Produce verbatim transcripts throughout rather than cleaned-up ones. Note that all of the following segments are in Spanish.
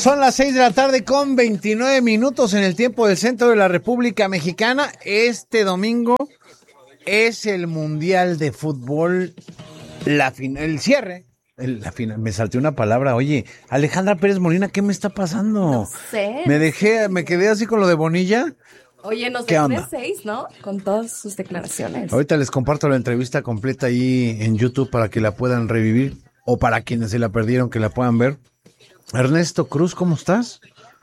Son las seis de la tarde con veintinueve minutos en el tiempo del centro de la República Mexicana. Este domingo es el Mundial de Fútbol, la final, el cierre. El, la final, me salté una palabra. Oye, Alejandra Pérez Molina, ¿qué me está pasando? No sé. Me dejé, me quedé así con lo de Bonilla. Oye, nos ¿Qué dejó onda? de seis, ¿no? Con todas sus declaraciones. Ahorita les comparto la entrevista completa ahí en YouTube para que la puedan revivir o para quienes se la perdieron que la puedan ver. Ernesto Cruz, ¿cómo estás?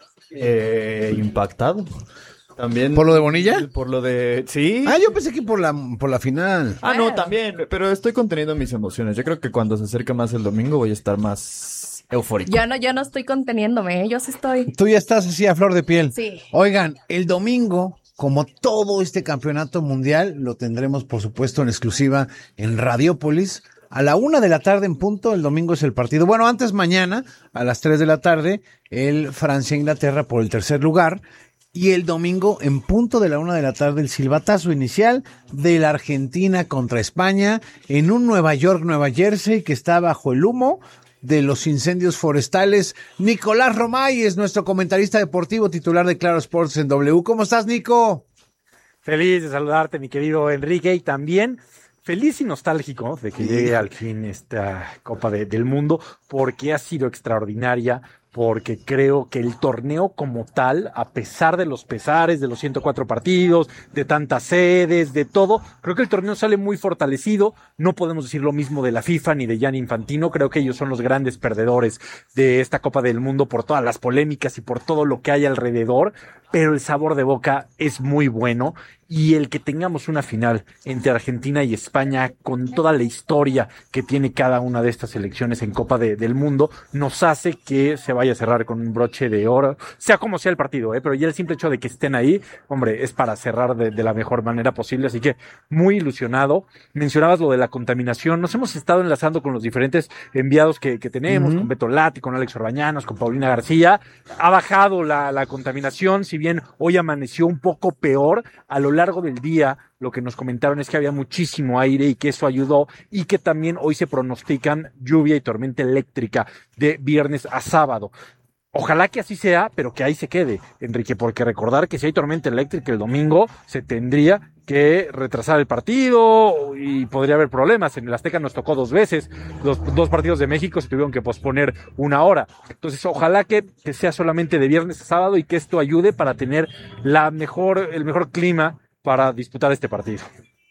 Eh, impactado. También. ¿Por lo de Bonilla? Por lo de. Sí. Ah, yo pensé que por la, por la final. Ah, no, también. Pero estoy conteniendo mis emociones. Yo creo que cuando se acerca más el domingo voy a estar más eufórico. Ya no, ya no estoy conteniéndome, ¿eh? Yo sí estoy. Tú ya estás así a flor de piel. Sí. Oigan, el domingo, como todo este campeonato mundial, lo tendremos, por supuesto, en exclusiva en Radiópolis. A la una de la tarde en punto, el domingo es el partido. Bueno, antes mañana, a las tres de la tarde, el Francia-Inglaterra por el tercer lugar. Y el domingo, en punto de la una de la tarde, el silbatazo inicial de la Argentina contra España en un Nueva York, Nueva Jersey, que está bajo el humo de los incendios forestales. Nicolás Romay es nuestro comentarista deportivo titular de Claro Sports en W. ¿Cómo estás, Nico? Feliz de saludarte, mi querido Enrique, y también feliz y nostálgico de que llegue al fin esta Copa de, del Mundo, porque ha sido extraordinaria, porque creo que el torneo como tal, a pesar de los pesares, de los ciento cuatro partidos, de tantas sedes, de todo, creo que el torneo sale muy fortalecido. No podemos decir lo mismo de la FIFA ni de Gianni Infantino. Creo que ellos son los grandes perdedores de esta Copa del Mundo por todas las polémicas y por todo lo que hay alrededor, pero el sabor de boca es muy bueno. Y el que tengamos una final entre Argentina y España con toda la historia que tiene cada una de estas selecciones en Copa de, del Mundo nos hace que se vaya a cerrar con un broche de oro, sea como sea el partido, ¿eh? Pero ya el simple hecho de que estén ahí, hombre, es para cerrar de, de la mejor manera posible, así que muy ilusionado. Mencionabas lo de la contaminación, nos hemos estado enlazando con los diferentes enviados que, que tenemos, uh-huh. con Beto Lati, con Alex Orbañanos, con Paulina García. Ha bajado la, la contaminación, si bien hoy amaneció un poco peor, a lo largo del día lo que nos comentaron es que había muchísimo aire y que eso ayudó, y que también hoy se pronostican lluvia y tormenta eléctrica de viernes a sábado. Ojalá que así sea, pero que ahí se quede, Enrique, porque recordar que si hay tormenta eléctrica el domingo, se tendría que retrasar el partido y podría haber problemas. En el Azteca nos tocó dos veces, los dos partidos de México se tuvieron que posponer una hora. Entonces, ojalá que, que sea solamente de viernes a sábado y que esto ayude para tener la mejor, el mejor clima para disputar este partido.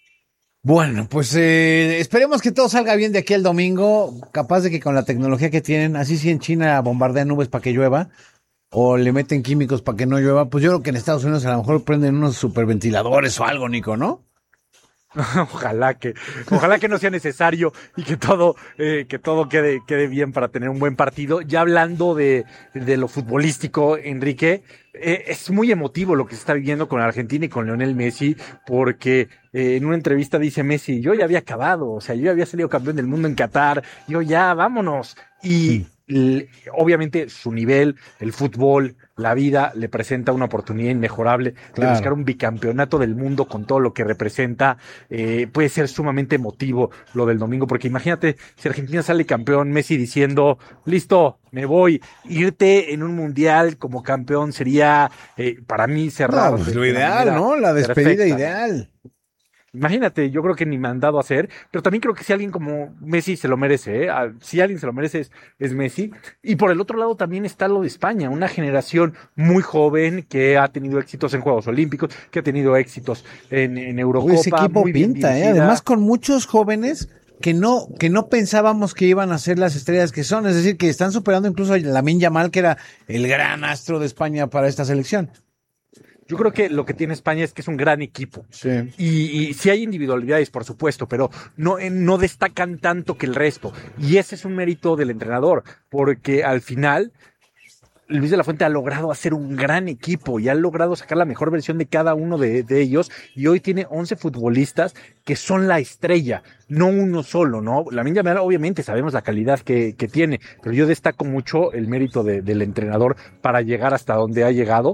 Bueno, pues eh, esperemos que todo salga bien de aquí al domingo. Capaz de que con la tecnología que tienen, así si en China bombardean nubes para que llueva, o le meten químicos para que no llueva, pues yo creo que en Estados Unidos a lo mejor prenden unos superventiladores o algo, Nico, ¿no? Ojalá que, ojalá que no sea necesario y que todo, eh, que todo quede, quede bien para tener un buen partido. Ya hablando de, de lo futbolístico, Enrique, eh, es muy emotivo lo que se está viviendo con Argentina y con Lionel Messi, porque eh, en una entrevista dice Messi, yo ya había acabado, o sea, yo ya había salido campeón del mundo en Qatar, yo ya, vámonos. Y l- obviamente su nivel, el fútbol, la vida le presenta una oportunidad inmejorable Claro. de buscar un bicampeonato del mundo con todo lo que representa. Eh, puede ser sumamente emotivo lo del domingo, porque imagínate si Argentina sale campeón, Messi diciendo, listo, me voy. Irte en un mundial como campeón sería, eh, para mí, cerrar. No, pues de- lo de la ideal, manera ¿no? La despedida perfecta. ideal. Imagínate, yo creo que ni mandado a hacer, pero también creo que si alguien como Messi se lo merece, ¿eh? A- Si alguien se lo merece es, es Messi. Y por el otro lado también está lo de España, una generación muy joven que ha tenido éxitos en Juegos Olímpicos, que ha tenido éxitos en, en Eurocopa. Uy, ese equipo muy bien pinta, ¿eh? dirigida. Además con muchos jóvenes que no que no pensábamos que iban a ser las estrellas que son, es decir, que están superando incluso a Lamine Yamal, que era el gran astro de España para esta selección. Yo creo que lo que tiene España es que es un gran equipo. Sí. Y, y sí hay individualidades, por supuesto, pero no, eh, no destacan tanto que el resto. Y ese es un mérito del entrenador, porque al final Luis de la Fuente ha logrado hacer un gran equipo y ha logrado sacar la mejor versión de cada uno de, de ellos, y hoy tiene once futbolistas que son la estrella, no uno solo, ¿no? Lamine Yamal, obviamente sabemos la calidad que, que tiene, pero yo destaco mucho el mérito de, del entrenador para llegar hasta donde ha llegado.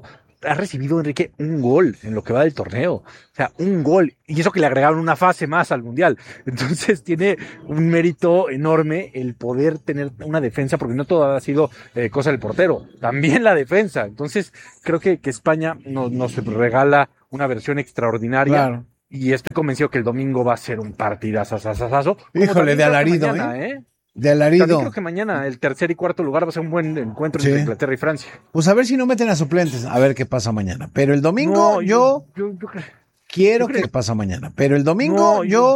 ha recibido, Enrique, un gol en lo que va del torneo. O sea, un gol. Y eso que le agregaron una fase más al Mundial. Entonces tiene un mérito enorme el poder tener una defensa, porque no todo ha sido eh, cosa del portero, también la defensa. Entonces creo que, que España nos, nos regala una versión extraordinaria. Claro. Y estoy convencido que el domingo va a ser un partidazo. Híjole, de alarido, mañana, ¿eh? ¿eh? De También alarido. creo que mañana el tercer y cuarto lugar va a ser un buen encuentro Sí. entre Inglaterra y Francia. Pues a ver si no meten a suplentes, a ver qué pasa mañana. Pero el domingo No, yo, yo, yo creo- quiero yo creo- que pasa mañana. Pero el domingo No, yo... yo-